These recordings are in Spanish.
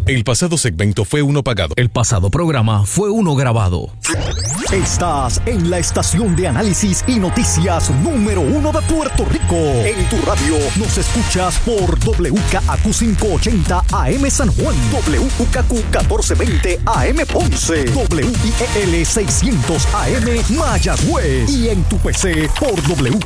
El pasado segmento fue uno pagado. El pasado programa fue uno grabado. Estás en la estación de análisis y noticias número 1 de Puerto Rico. En tu radio nos escuchas por WKAQ 580 AM San Juan, WKQ 1420 AM Ponce, WIEL 600 AM Mayagüez y en tu PC por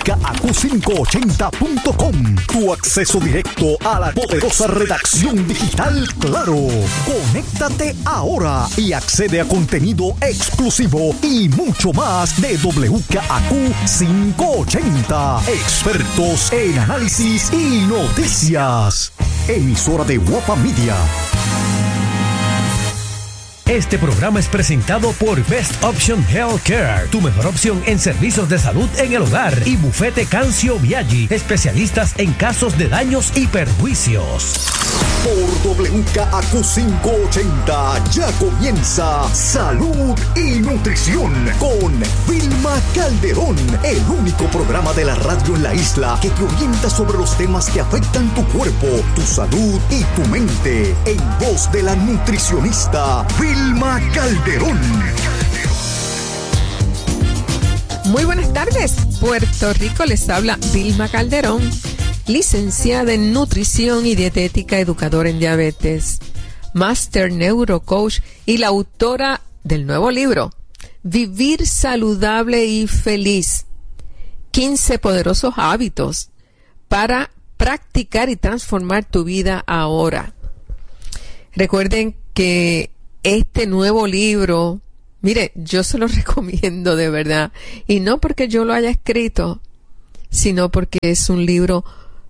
WKAQ580.com. Tu acceso directo a la poderosa redacción digital Claro. Conéctate ahora y accede a contenido exclusivo y mucho más de WKAQ 580. Expertos en análisis y noticias. Emisora de Guapa Media. Este programa es presentado por Best Option Healthcare, tu mejor opción en servicios de salud en el hogar, y Bufete Cancio Viaggi, especialistas en casos de daños y perjuicios. Por WKAQ 580 ya comienza Salud y Nutrición con Vilma Calderón, el único programa de la radio en la isla que te orienta sobre los temas que afectan tu cuerpo, tu salud y tu mente, en voz de la nutricionista Vilma Calderón. Muy buenas tardes, Puerto Rico, les habla Vilma Calderón, licenciada en Nutrición y Dietética, educadora en diabetes, Master Neurocoach y la autora del nuevo libro, Vivir Saludable y Feliz, 15 poderosos hábitos para practicar y transformar tu vida ahora. Recuerden que este nuevo libro, mire, yo se lo recomiendo de verdad, y no porque yo lo haya escrito, sino porque es un libro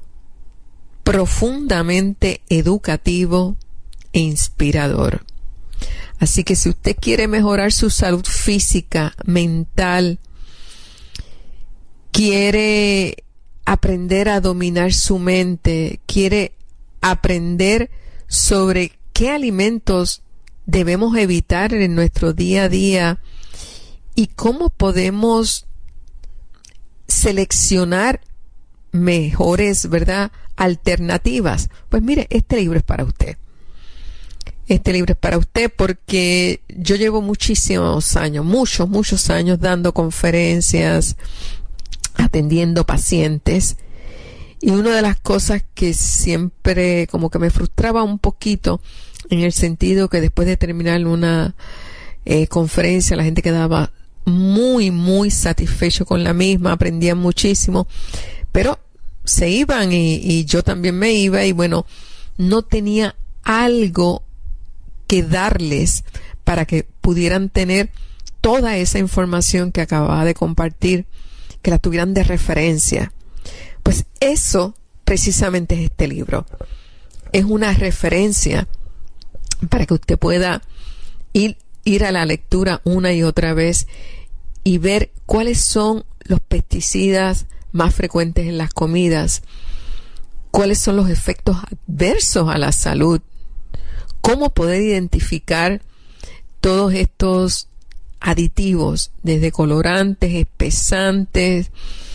profundamente educativo e inspirador. Así que si usted quiere mejorar su salud física, mental, quiere aprender a dominar su mente, quiere aprender sobre qué alimentos debemos evitar en nuestro día a día y cómo podemos seleccionar mejores, ¿verdad?, alternativas. Pues mire, este libro es para usted. Este libro es para usted porque yo llevo muchísimos años, muchos años dando conferencias, atendiendo pacientes, y una de las cosas que siempre como que me frustraba un poquito, en el sentido que después de terminar una conferencia la gente quedaba muy satisfecho con la misma, aprendían muchísimo, pero se iban y yo también me iba, y bueno, no tenía algo que darles para que pudieran tener toda esa información que acababa de compartir, que la tuvieran de referencia. Pues eso precisamente es este libro. Es una referencia para que usted pueda ir a la lectura una y otra vez y ver cuáles son los pesticidas más frecuentes en las comidas, cuáles son los efectos adversos a la salud, cómo poder identificar todos estos aditivos, desde colorantes, espesantes,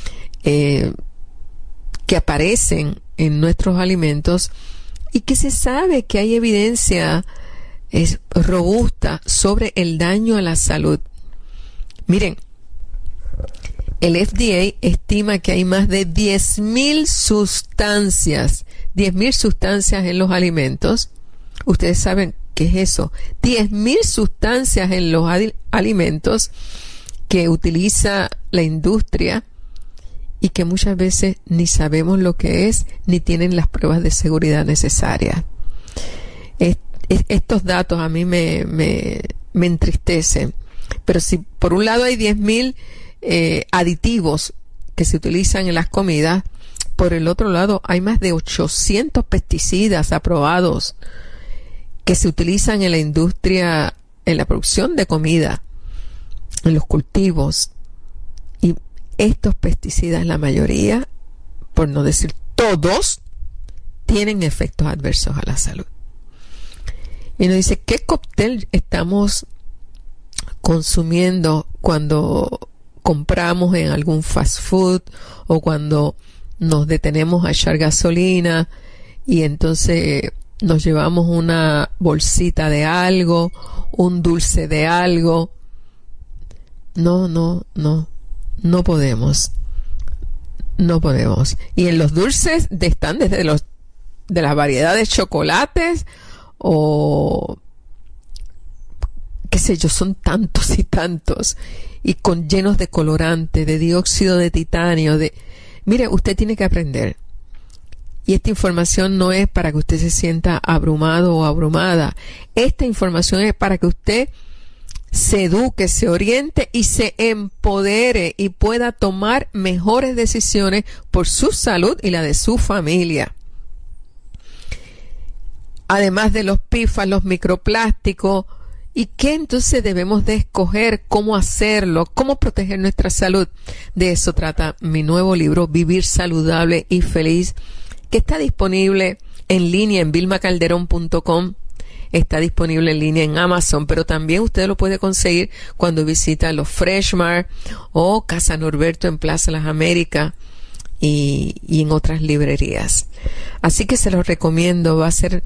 que aparecen en nuestros alimentos, y que se sabe que hay evidencia robusta sobre el daño a la salud. Miren, el FDA estima que hay más de 10,000 sustancias en los alimentos. Ustedes saben qué es eso. 10,000 sustancias en los alimentos que utiliza la industria y que muchas veces ni sabemos lo que es, ni tienen las pruebas de seguridad necesarias. Estos datos a mí me entristecen. Pero si por un lado hay 10,000 aditivos que se utilizan en las comidas, por el otro lado hay más de 800 pesticidas aprobados que se utilizan en la industria, en la producción de comida, en los cultivos. Y estos pesticidas, la mayoría, por no decir todos, tienen efectos adversos a la salud. Y nos dice, ¿qué cóctel estamos consumiendo cuando compramos en algún fast food o cuando nos detenemos a echar gasolina y entonces nos llevamos una bolsita de algo, un dulce de algo. No podemos. No podemos. Y en los dulces están desde de las variedades de chocolates o qué sé yo, son tantos y tantos, y llenos de colorante, de dióxido de titanio, mire, usted tiene que aprender. Y esta información no es para que usted se sienta abrumado o abrumada. Esta información es para que usted se eduque, se oriente y se empodere y pueda tomar mejores decisiones por su salud y la de su familia. Además de los PFAS, los microplásticos, ¿y qué entonces debemos de escoger? ¿Cómo hacerlo? ¿Cómo proteger nuestra salud? De eso trata mi nuevo libro, Vivir Saludable y Feliz, que está disponible en línea en vilmacalderón.com. Está disponible en línea en Amazon, pero también usted lo puede conseguir cuando visita los Freshmart o Casa Norberto en Plaza Las Américas y en otras librerías. Así que se los recomiendo, va a ser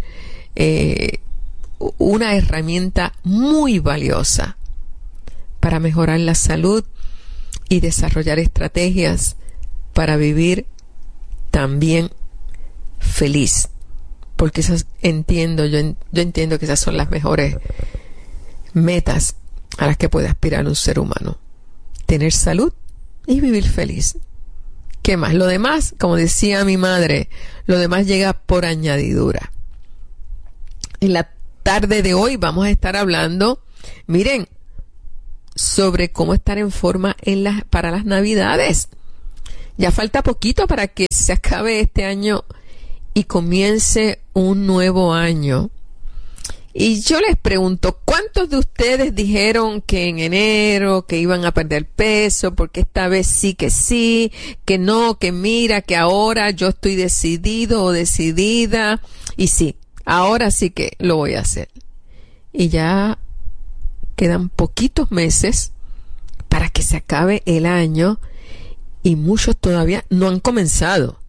una herramienta muy valiosa para mejorar la salud y desarrollar estrategias para vivir también feliz. Porque esas yo entiendo que esas son las mejores metas a las que puede aspirar un ser humano. Tener salud y vivir feliz. ¿Qué más? Lo demás, como decía mi madre, lo demás llega por añadidura. En la tarde de hoy vamos a estar hablando, miren, sobre cómo estar en forma para las Navidades. Ya falta poquito para que se acabe este año y comience un nuevo año. Y yo les pregunto, ¿cuántos de ustedes dijeron que en enero que iban a perder peso, porque esta vez sí, que no, que mira, que ahora yo estoy decidido o decidida, y sí, ahora sí que lo voy a hacer? Y ya quedan poquitos meses para que se acabe el año y muchos todavía no han comenzado.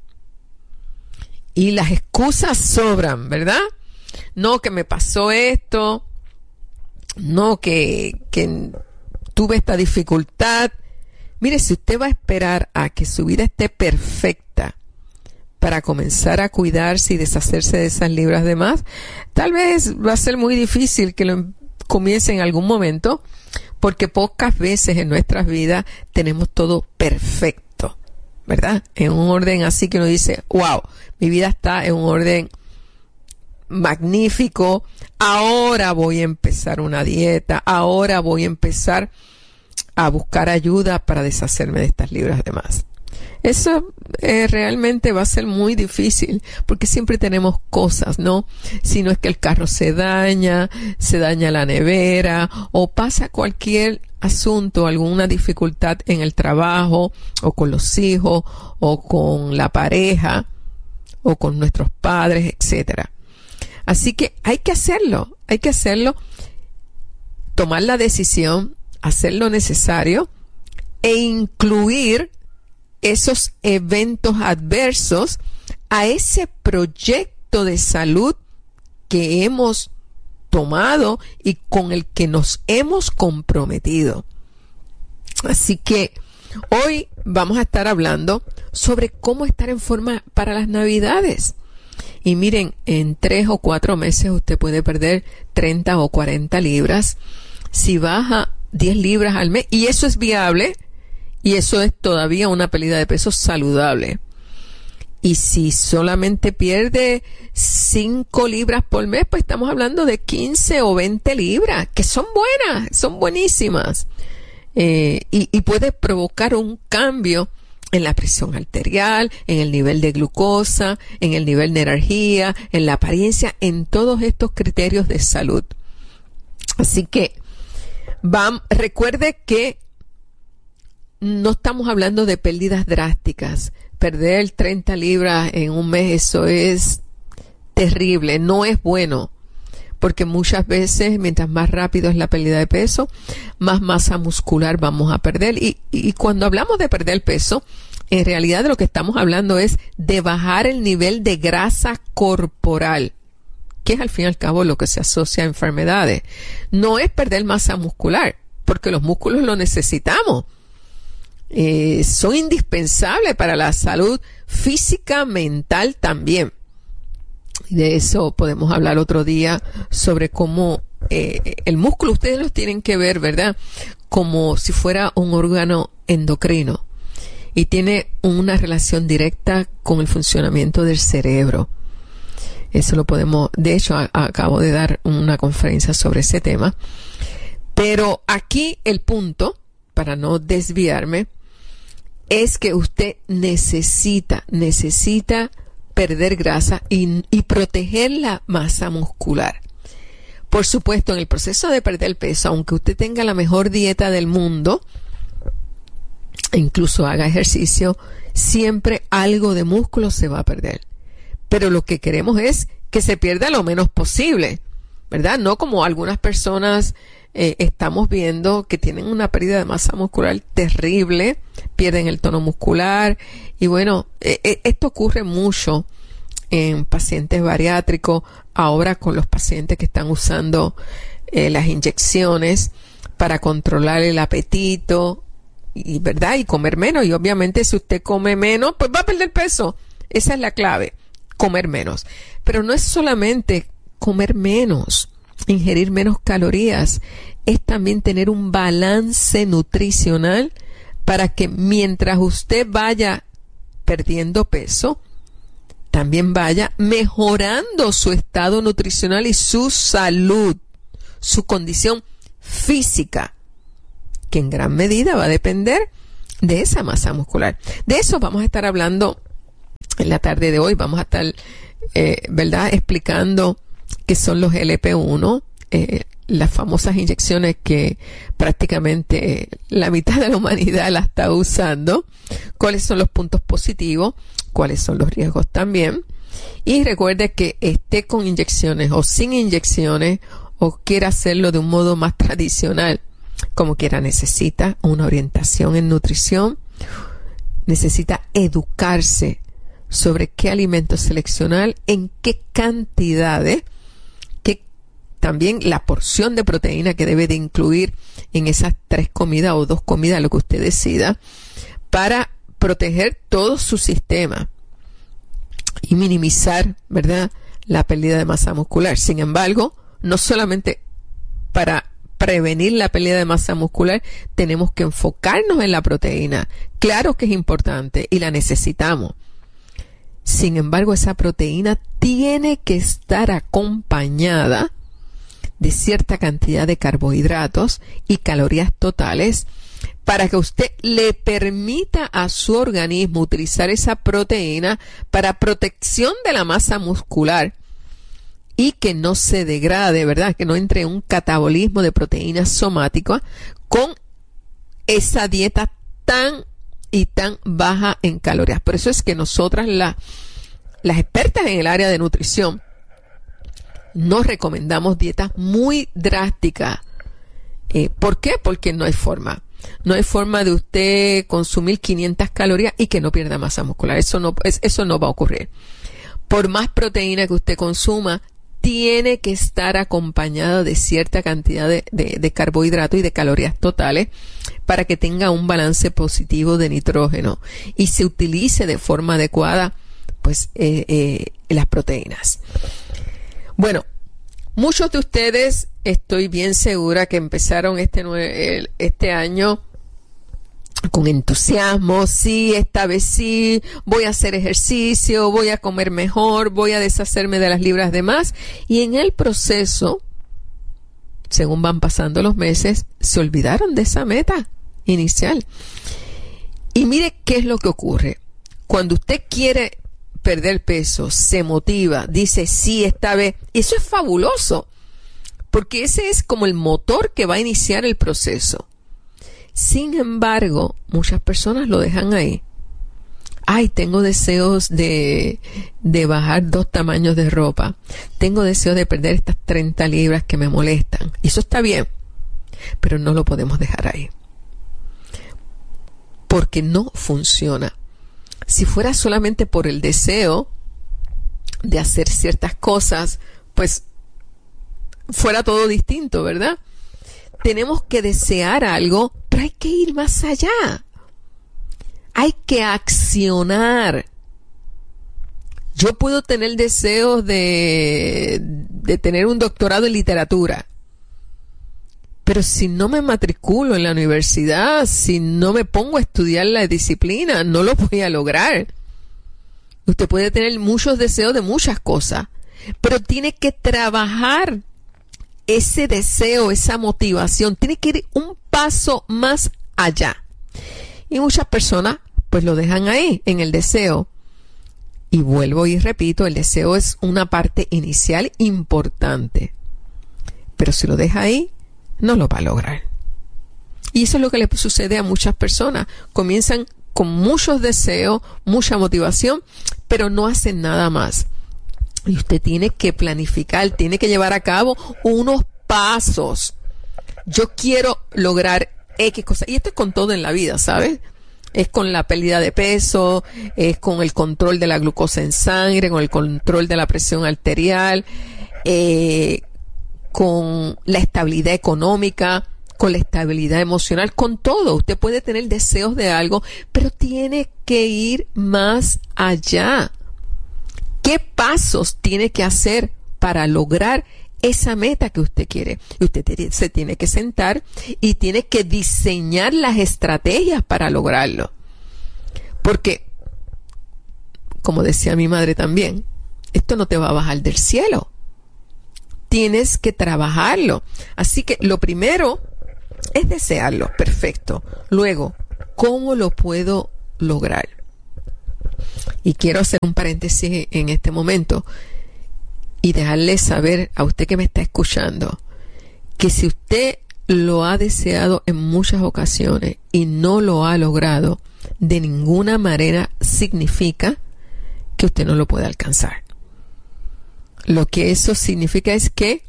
Y las excusas sobran, ¿verdad? No, que me pasó esto, no, que tuve esta dificultad. Mire, si usted va a esperar a que su vida esté perfecta para comenzar a cuidarse y deshacerse de esas libras de más, tal vez va a ser muy difícil que lo comience en algún momento, porque pocas veces en nuestras vidas tenemos todo perfecto, ¿verdad? En un orden así que uno dice, wow, mi vida está en un orden magnífico, ahora voy a empezar una dieta, ahora voy a empezar a buscar ayuda para deshacerme de estas libras de más. Eso realmente va a ser muy difícil, porque siempre tenemos cosas, ¿no? Si no es que el carro se daña la nevera, o pasa cualquier asunto, alguna dificultad en el trabajo, o con los hijos, o con la pareja, o con nuestros padres, etcétera. Así que hay que hacerlo, tomar la decisión, hacer lo necesario e incluir esos eventos adversos a ese proyecto de salud que hemos tomado y con el que nos hemos comprometido. Así que hoy vamos a estar hablando sobre cómo estar en forma para las Navidades. Y miren, en 3 o 4 meses usted puede perder 30 o 40 libras. Si baja 10 libras al mes, y eso es viable, y eso es todavía una pérdida de peso saludable. Y si solamente pierde 5 libras por mes, pues estamos hablando de 15 o 20 libras, que son buenas, son buenísimas. Y puede provocar un cambio en la presión arterial, en el nivel de glucosa, en el nivel de energía, en la apariencia, en todos estos criterios de salud. Así que recuerde que no estamos hablando de pérdidas drásticas. Perder 30 libras en un mes, eso es terrible, no es bueno. Porque muchas veces, mientras más rápido es la pérdida de peso, más masa muscular vamos a perder. Y cuando hablamos de perder peso, en realidad de lo que estamos hablando es de bajar el nivel de grasa corporal, que es al fin y al cabo lo que se asocia a enfermedades. No es perder masa muscular, porque los músculos los necesitamos. Son indispensables para la salud física, mental también. De eso podemos hablar otro día, sobre cómo el músculo, ustedes lo tienen que ver, ¿verdad?, como si fuera un órgano endocrino, y tiene una relación directa con el funcionamiento del cerebro. Eso lo podemos, de hecho, acabo de dar una conferencia sobre ese tema. Pero aquí el punto, para no desviarme, es que usted necesita perder grasa y proteger la masa muscular. Por supuesto, en el proceso de perder peso, aunque usted tenga la mejor dieta del mundo, e incluso haga ejercicio, siempre algo de músculo se va a perder. Pero lo que queremos es que se pierda lo menos posible, ¿verdad? No como algunas personas estamos viendo que tienen una pérdida de masa muscular terrible, pierden el tono muscular, y bueno, esto ocurre mucho en pacientes bariátricos, ahora con los pacientes que están usando las inyecciones para controlar el apetito, y verdad, y comer menos. Y obviamente si usted come menos, pues va a perder peso. Esa es la clave, comer menos. Pero no es solamente comer menos, ingerir menos calorías, es también tener un balance nutricional para que mientras usted vaya perdiendo peso, también vaya mejorando su estado nutricional y su salud, su condición física, que en gran medida va a depender de esa masa muscular. De eso vamos a estar hablando en la tarde de hoy. Vamos a estar, ¿verdad?, explicando qué son los GLP-1, las famosas inyecciones que prácticamente la mitad de la humanidad la está usando, cuáles son los puntos positivos, cuáles son los riesgos también. Y recuerde que esté con inyecciones o sin inyecciones, o quiera hacerlo de un modo más tradicional, como quiera, necesita una orientación en nutrición, necesita educarse sobre qué alimentos seleccionar, en qué cantidades, que también la porción de proteína que debe de incluir en esas 3 comidas o 2 comidas, lo que usted decida, para proteger todo su sistema y minimizar, ¿verdad?, la pérdida de masa muscular. Sin embargo, no solamente para prevenir la pérdida de masa muscular tenemos que enfocarnos en la proteína. Claro que es importante y la necesitamos. Sin embargo, esa proteína tiene que estar acompañada de cierta cantidad de carbohidratos y calorías totales para que usted le permita a su organismo utilizar esa proteína para protección de la masa muscular y que no se degrade, ¿verdad?, que no entre en un catabolismo de proteínas somáticas con esa dieta tan baja en calorías. Por eso es que nosotras, las expertas en el área de nutrición, nos recomendamos dietas muy drásticas. ¿Por qué? Porque no hay forma. No hay forma de usted consumir 500 calorías y que no pierda masa muscular. Eso no va a ocurrir. Por más proteína que usted consuma, tiene que estar acompañada de cierta cantidad de carbohidrato y de calorías totales para que tenga un balance positivo de nitrógeno y se utilice de forma adecuada, pues, las proteínas. Bueno, muchos de ustedes, estoy bien segura que empezaron este año con entusiasmo. Sí, esta vez sí, voy a hacer ejercicio, voy a comer mejor, voy a deshacerme de las libras de más. Y en el proceso, según van pasando los meses, se olvidaron de esa meta inicial. Y mire qué es lo que ocurre. Cuando usted quiere perder peso, se motiva, dice sí, esta vez, eso es fabuloso, porque ese es como el motor que va a iniciar el proceso. Sin embargo, muchas personas lo dejan ahí. Ay, tengo deseos de bajar 2 tamaños de ropa. Tengo deseos de perder estas 30 libras que me molestan. Y eso está bien, pero no lo podemos dejar ahí, porque no funciona. Si fuera solamente por el deseo de hacer ciertas cosas, pues fuera todo distinto, ¿verdad? Tenemos que desear algo, pero hay que ir más allá. Hay que accionar. Yo puedo tener deseos de tener un doctorado en literatura, pero si no me matriculo en la universidad, si no me pongo a estudiar la disciplina, no lo voy a lograr. Usted puede tener muchos deseos de muchas cosas, pero tiene que trabajar ese deseo, esa motivación. Tiene que ir un paso más allá. Y muchas personas pues lo dejan ahí, en el deseo. Y vuelvo y repito, el deseo es una parte inicial importante. Pero si lo deja ahí, no lo va a lograr. Y eso es lo que le sucede a muchas personas. Comienzan con muchos deseos, mucha motivación, pero no hacen nada más. Y usted tiene que planificar, tiene que llevar a cabo unos pasos. Yo quiero lograr X cosas. Y esto es con todo en la vida, ¿sabes? Es con la pérdida de peso, es con el control de la glucosa en sangre, con el control de la presión arterial, con la estabilidad económica, con la estabilidad emocional, con todo. Usted puede tener deseos de algo, pero tiene que ir más allá. ¿Qué pasos tiene que hacer para lograr esa meta que usted quiere? Y usted se tiene que sentar y tiene que diseñar las estrategias para lograrlo. Porque, como decía mi madre también, esto no te va a bajar del cielo. Tienes que trabajarlo. Así que lo primero es desearlo. Perfecto. Luego, ¿cómo lo puedo lograr? Y quiero hacer un paréntesis en este momento y dejarle saber a usted que me está escuchando que si usted lo ha deseado en muchas ocasiones y no lo ha logrado, de ninguna manera significa que usted no lo puede alcanzar. Lo que eso significa es que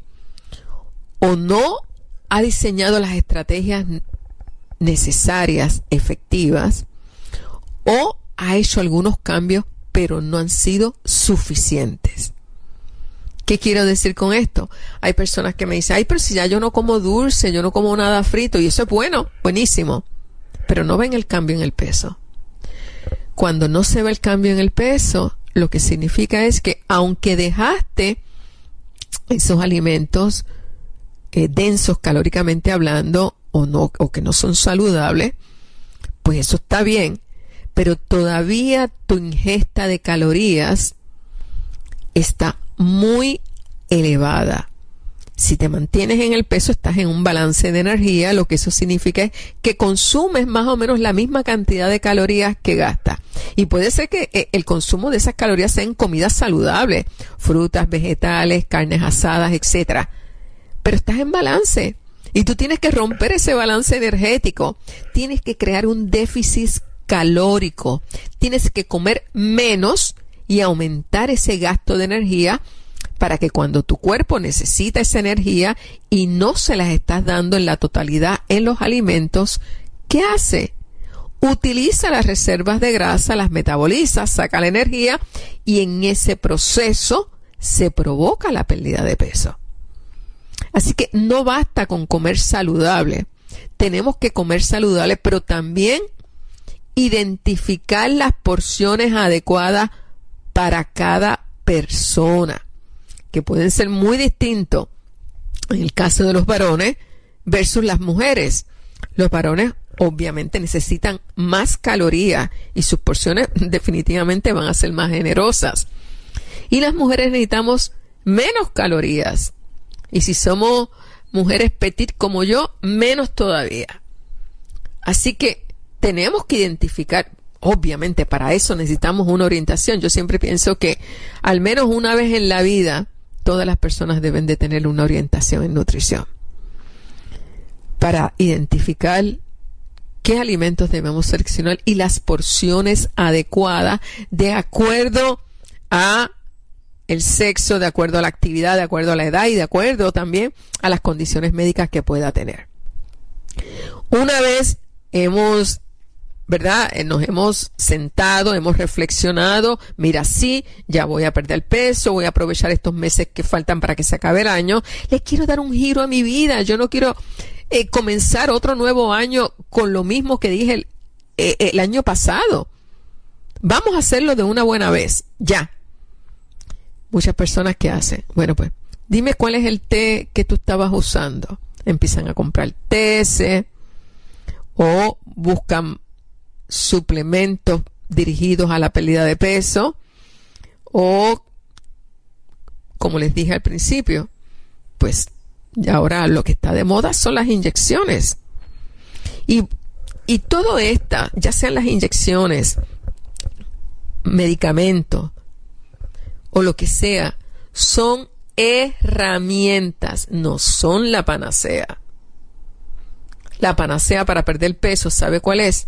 o no ha diseñado las estrategias necesarias, efectivas, o ha hecho algunos cambios, pero no han sido suficientes. ¿Qué quiero decir con esto? Hay personas que me dicen, ay, pero si ya yo no como dulce, yo no como nada frito, y eso es bueno, buenísimo, pero no ven el cambio en el peso. Cuando no se ve el cambio en el peso, lo que significa es que aunque dejaste esos alimentos densos calóricamente hablando, o que no son saludables, pues eso está bien, pero todavía tu ingesta de calorías está muy elevada. Si te mantienes en el peso, estás en un balance de energía. Lo que eso significa es que consumes más o menos la misma cantidad de calorías que gastas. Y puede ser que el consumo de esas calorías sea en comidas saludables, frutas, vegetales, carnes asadas, etcétera. Pero estás en balance. Y tú tienes que romper ese balance energético. Tienes que crear un déficit calórico. Tienes que comer menos y aumentar ese gasto de energía para que cuando tu cuerpo necesita esa energía y no se las estás dando en la totalidad en los alimentos, ¿qué hace? Utiliza las reservas de grasa, las metaboliza, saca la energía y en ese proceso se provoca la pérdida de peso. Así que no basta con comer saludable. Tenemos que comer saludable, pero también identificar las porciones adecuadas para cada persona, que pueden ser muy distintos en el caso de los varones versus las mujeres. Los varones obviamente necesitan más calorías y sus porciones definitivamente van a ser más generosas. Y las mujeres necesitamos menos calorías. Y si somos mujeres petit como yo, menos todavía. Así que tenemos que identificar. Obviamente para eso necesitamos una orientación. Yo siempre pienso que al menos una vez en la vida todas las personas deben de tener una orientación en nutrición para identificar qué alimentos debemos seleccionar y las porciones adecuadas de acuerdo a el sexo, de acuerdo a la actividad, de acuerdo a la edad y de acuerdo también a las condiciones médicas que pueda tener. Una vez hemos ¿verdad? Nos hemos sentado, hemos reflexionado, mira, sí, ya voy a perder peso, voy a aprovechar estos meses que faltan para que se acabe el año. Le quiero dar un giro a mi vida. Yo no quiero comenzar otro nuevo año con lo mismo que dije el año pasado. Vamos a hacerlo de una buena vez, ya. Muchas personas, ¿qué hacen? Bueno, pues, dime cuál es el té que tú estabas usando. Empiezan a comprar tés o buscan suplementos dirigidos a la pérdida de peso o, como les dije al principio, pues ahora lo que está de moda son las inyecciones. Y todo esto, ya sean las inyecciones, medicamentos o lo que sea, son herramientas, no son la panacea. La panacea para perder peso, ¿sabe cuál es?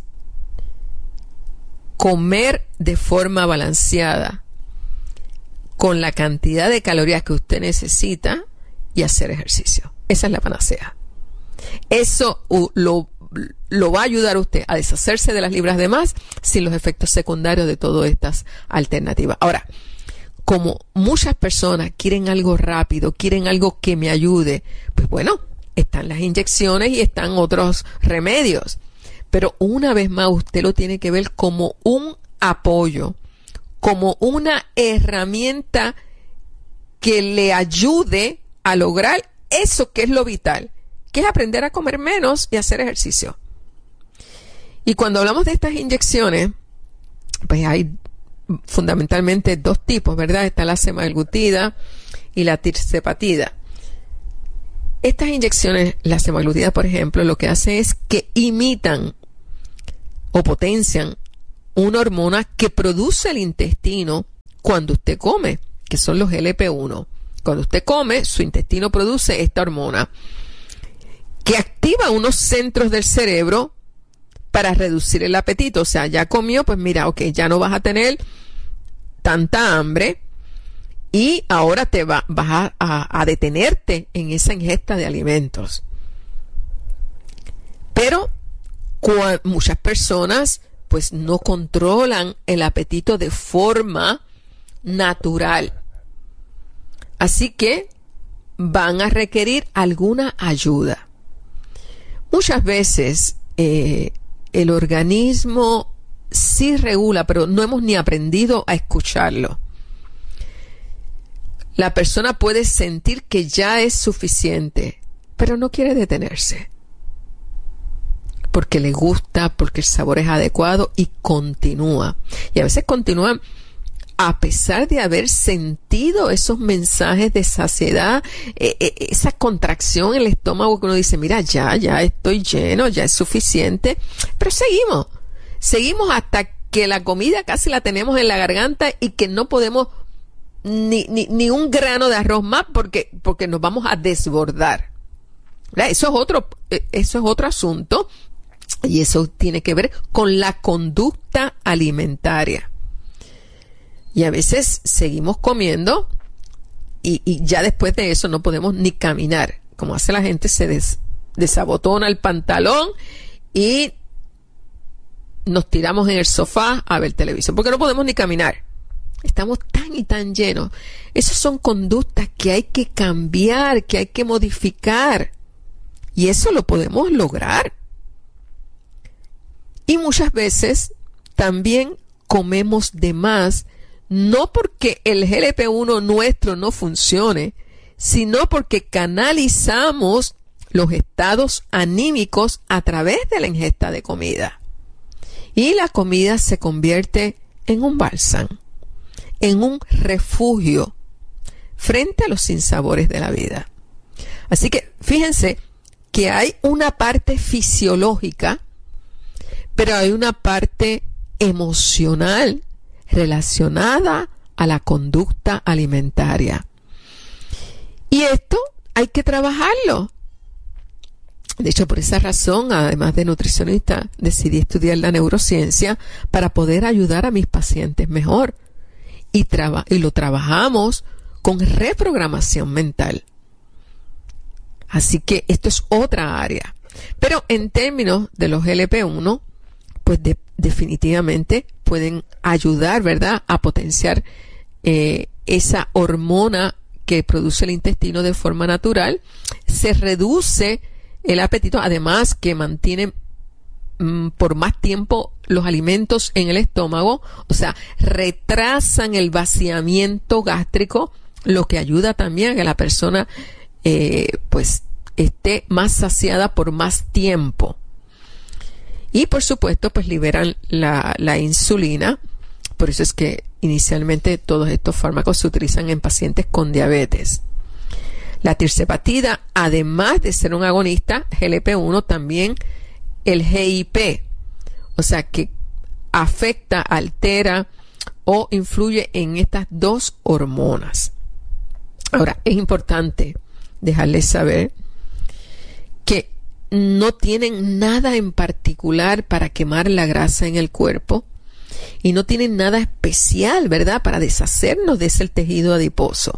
Comer de forma balanceada, con la cantidad de calorías que usted necesita y hacer ejercicio. Esa es la panacea. Eso lo va a ayudar a usted a deshacerse de las libras de más sin los efectos secundarios de todas estas alternativas. Ahora, como muchas personas quieren algo rápido, quieren algo que me ayude, pues bueno, están las inyecciones y están otros remedios. Pero una vez más usted lo tiene que ver como un apoyo, como una herramienta que le ayude a lograr eso que es lo vital, que es aprender a comer menos y hacer ejercicio. Y cuando hablamos de estas inyecciones, pues hay fundamentalmente dos tipos, ¿verdad? Está la semaglutida y la tirzepatida. Estas inyecciones, la semaglutida, por ejemplo, lo que hace es que imitan o potencian una hormona que produce el intestino cuando usted come, que son los GLP-1. Cuando usted come, su intestino produce esta hormona que activa unos centros del cerebro para reducir el apetito. O sea, ya comió, pues mira, ok, ya no vas a tener tanta hambre y ahora vas a detenerte en esa ingesta de alimentos. Pero muchas personas pues no controlan el apetito de forma natural. Así que van a requerir alguna ayuda. Muchas veces el organismo sí regula, pero no hemos ni aprendido a escucharlo. La persona puede sentir que ya es suficiente, pero no quiere detenerse. Porque le gusta, porque el sabor es adecuado y continúa. Y a veces continúa a pesar de haber sentido esos mensajes de saciedad, esa contracción en el estómago que uno dice, mira, ya estoy lleno, ya es suficiente. Pero seguimos hasta que la comida casi la tenemos en la garganta y que no podemos ni un grano de arroz más porque nos vamos a desbordar. ¿Verdad? Eso es otro asunto. Y eso tiene que ver con la conducta alimentaria. Y a veces seguimos comiendo y ya después de eso no podemos ni caminar. Como hace la gente, se desabotona el pantalón y nos tiramos en el sofá a ver televisión, porque no podemos ni caminar. Estamos tan y tan llenos. Esas son conductas que hay que cambiar, que hay que modificar. Y eso lo podemos lograr. Y muchas veces también comemos de más, no porque el GLP-1 nuestro no funcione, sino porque canalizamos los estados anímicos a través de la ingesta de comida. Y la comida se convierte en un bálsamo, en un refugio frente a los sinsabores de la vida. Así que fíjense que hay una parte fisiológica, pero hay una parte emocional relacionada a la conducta alimentaria. Y esto hay que trabajarlo. De hecho, por esa razón, además de nutricionista, decidí estudiar la neurociencia para poder ayudar a mis pacientes mejor. Y lo trabajamos con reprogramación mental. Así que esto es otra área. Pero en términos de los GLP-1, pues definitivamente pueden ayudar, ¿verdad?, a potenciar esa hormona que produce el intestino de forma natural. Se reduce el apetito, además que mantiene por más tiempo los alimentos en el estómago, o sea, retrasan el vaciamiento gástrico, lo que ayuda también a que la persona pues esté más saciada por más tiempo. Y por supuesto, pues liberan la insulina. Por eso es que inicialmente todos estos fármacos se utilizan en pacientes con diabetes. La tirzepatida, además de ser un agonista GLP-1, también el GIP, o sea que afecta, altera o influye en estas dos hormonas. Ahora, es importante dejarles saber que no tienen nada en particular para quemar la grasa en el cuerpo y no tienen nada especial, ¿verdad?, para deshacernos de ese tejido adiposo.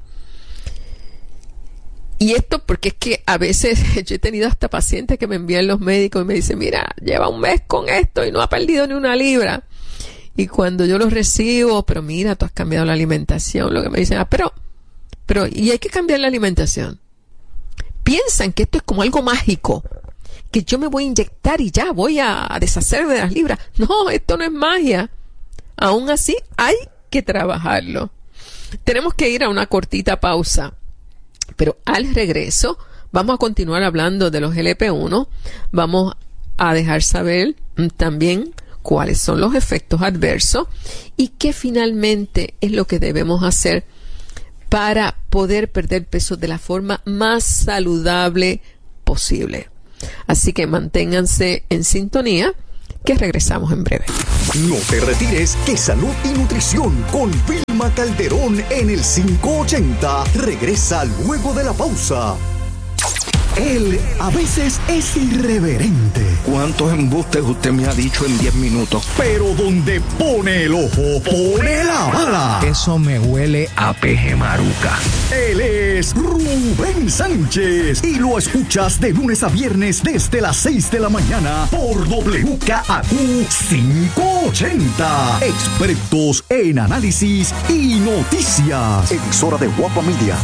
Y esto porque es que a veces yo he tenido hasta pacientes que me envían los médicos y me dicen, mira, lleva un mes con esto y no ha perdido ni una libra. Y cuando yo los recibo, pero mira, tú has cambiado la alimentación, lo que me dicen, pero, y hay que cambiar la alimentación. Piensan que esto es como algo mágico, que yo me voy a inyectar y ya voy a deshacerme de las libras. No, esto no es magia. Aún así, hay que trabajarlo. Tenemos que ir a una cortita pausa. Pero al regreso vamos a continuar hablando de los GLP-1. Vamos a dejar saber también cuáles son los efectos adversos y qué finalmente es lo que debemos hacer para poder perder peso de la forma más saludable posible. Así que manténganse en sintonía, que regresamos en breve. No te retires, que Salud y Nutrición con Vilma Calderón en el 580 regresa luego de la pausa. Él a veces es irreverente. ¿Cuántos embustes usted me ha dicho en 10 minutos? Pero donde pone el ojo, pone la bala. Eso me huele a peje maruca. Él es Rubén Sánchez y lo escuchas de lunes a viernes desde las 6 de la mañana por WKAQ 580. Expertos en análisis y noticias. Emisora de Guapa Media.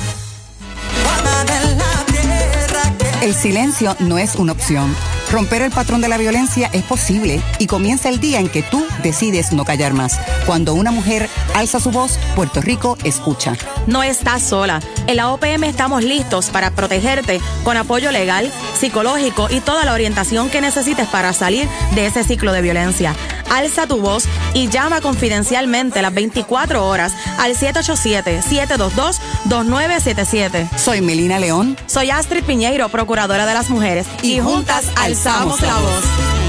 El silencio no es una opción. Romper el patrón de la violencia es posible y comienza el día en que tú decides no callar más. Cuando una mujer alza su voz, Puerto Rico escucha. No estás sola. En la OPM estamos listos para protegerte con apoyo legal, psicológico y toda la orientación que necesites para salir de ese ciclo de violencia. Alza tu voz y llama confidencialmente las 24 horas al 787-722-2977. Soy Melina León. Soy Astrid Piñeiro, procuradora de las mujeres. Y juntas alzamos la voz.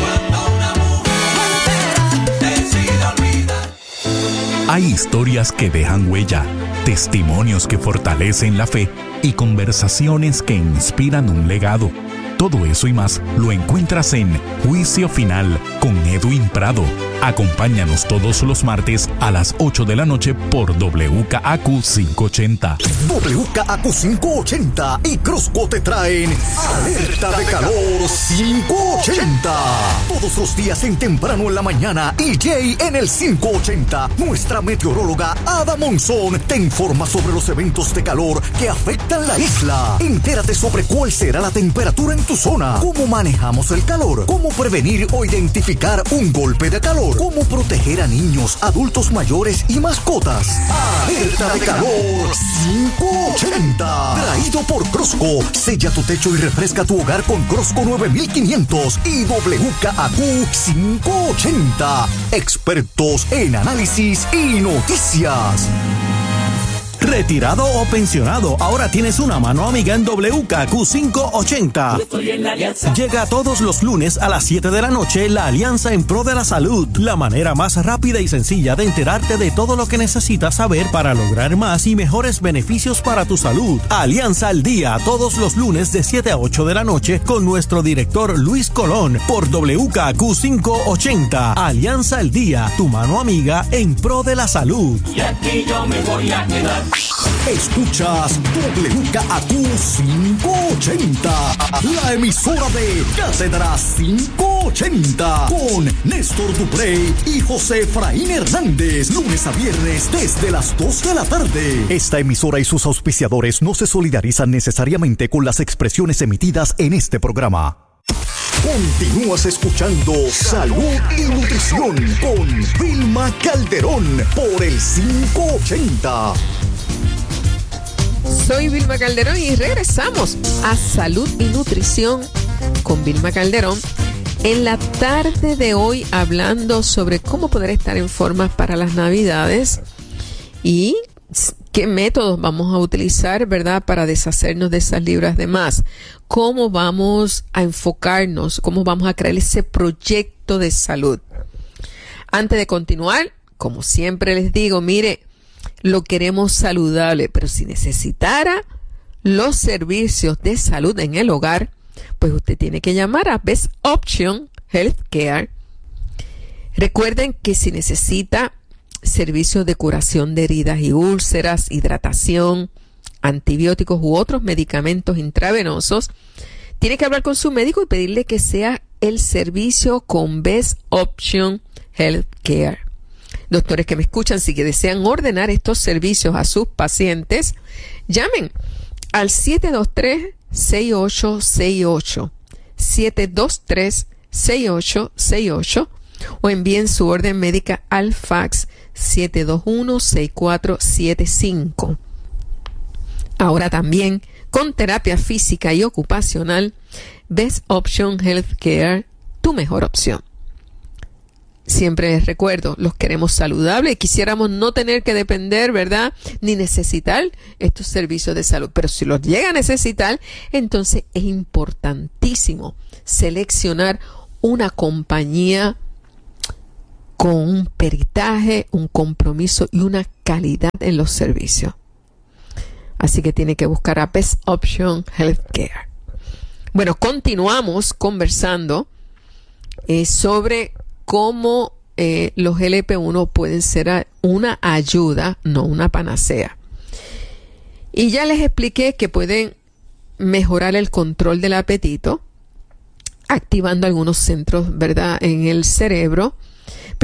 Hay historias que dejan huella, testimonios que fortalecen la fe y conversaciones que inspiran un legado. Todo eso y más lo encuentras en Juicio Final con Edwin Prado. Acompáñanos todos los martes a las 8 de la noche por WKAQ 580. WKAQ 580 y Crosco te traen Alerta de Calor 580. Todos los días en temprano en la mañana y Jay en el 580. Nuestra meteoróloga Ada Monzón te informa sobre los eventos de calor que afectan la isla. Entérate sobre cuál será la temperatura en tu zona, cómo manejamos el calor, cómo prevenir o identificar un golpe de calor, cómo proteger a niños, adultos mayores y mascotas. Alerta de Calor 580. Traído por Crosco. Sella tu techo y refresca tu hogar con Crosco 9500 y WKAQ 580. Expertos en análisis y noticias. Retirado o pensionado, ahora tienes una mano amiga en WKAQ 580. Llega todos los lunes a las 7 de la noche la Alianza en Pro de la Salud, la manera más rápida y sencilla de enterarte de todo lo que necesitas saber para lograr más y mejores beneficios para tu salud. Alianza al Día, todos los lunes de 7 a 8 de la noche con nuestro director Luis Colón por WKAQ 580. Alianza al Día, tu mano amiga en Pro de la Salud. Y aquí yo me voy a quedar. Escuchas WKAQ 580, la emisora de Cátedra 580, con Néstor Duprey y José Efraín Hernández, lunes a viernes desde las 2 de la tarde. Esta emisora y sus auspiciadores no se solidarizan necesariamente con las expresiones emitidas en este programa. Continúas escuchando Salud y Nutrición con Vilma Calderón por el 580. Soy Vilma Calderón y regresamos a Salud y Nutrición con Vilma Calderón en la tarde de hoy, hablando sobre cómo poder estar en forma para las Navidades y qué métodos vamos a utilizar, ¿verdad?, para deshacernos de esas libras de más. Cómo vamos a enfocarnos, cómo vamos a crear ese proyecto de salud. Antes de continuar, como siempre les digo, mire, lo queremos saludable, pero si necesitara los servicios de salud en el hogar, pues usted tiene que llamar a Best Option Healthcare. Recuerden que si necesita servicios de curación de heridas y úlceras, hidratación, antibióticos u otros medicamentos intravenosos, tiene que hablar con su médico y pedirle que sea el servicio con Best Option Healthcare. Doctores que me escuchan, si que desean ordenar estos servicios a sus pacientes, llamen al 723-6868, 723-6868, o envíen su orden médica al fax 721-6475. Ahora también con terapia física y ocupacional, Best Option Healthcare, tu mejor opción. Siempre les recuerdo, los queremos saludables y quisiéramos no tener que depender, ¿verdad?, ni necesitar estos servicios de salud. Pero si los llega a necesitar, entonces es importantísimo seleccionar una compañía con un peritaje, un compromiso y una calidad en los servicios. Así que tiene que buscar a Best Option Healthcare. Bueno, continuamos conversando sobre cómo los GLP-1 pueden ser una ayuda, no una panacea. Y ya les expliqué que pueden mejorar el control del apetito, activando algunos centros, ¿verdad?, en el cerebro.